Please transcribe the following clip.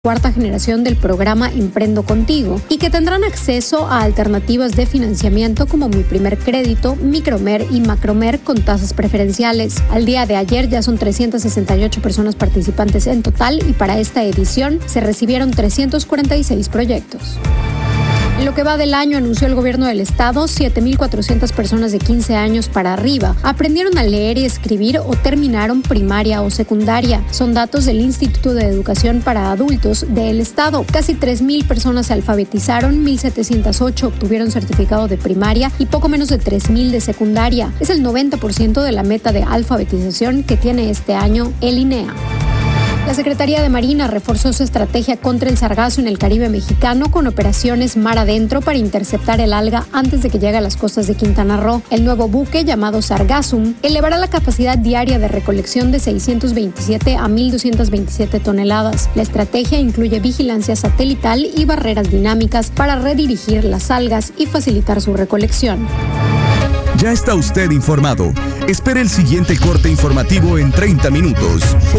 cuarta generación del programa Emprendo Contigo y que tendrán acceso a alternativas de financiamiento como Mi Primer Crédito, Micromer y Macromer con tasas preferenciales. Al día de ayer ya son 368 personas participantes en total y para esta edición se recibieron 346 proyectos. En lo que va del año, anunció el gobierno del estado, 7,400 personas de 15 años para arriba aprendieron a leer y escribir o terminaron primaria o secundaria. Son datos del Instituto de Educación para Adultos del estado. Casi 3,000 personas se alfabetizaron, 1,708 obtuvieron certificado de primaria y poco menos de 3,000 de secundaria. Es el 90% de la meta de alfabetización que tiene este año el INEA. La Secretaría de Marina reforzó su estrategia contra el sargazo en el Caribe mexicano con operaciones mar adentro para interceptar el alga antes de que llegue a las costas de Quintana Roo. El nuevo buque, llamado Sargassum, elevará la capacidad diaria de recolección de 627 a 1,227 toneladas. La estrategia incluye vigilancia satelital y barreras dinámicas para redirigir las algas y facilitar su recolección. Ya está usted informado. Espere el siguiente corte informativo en 30 minutos.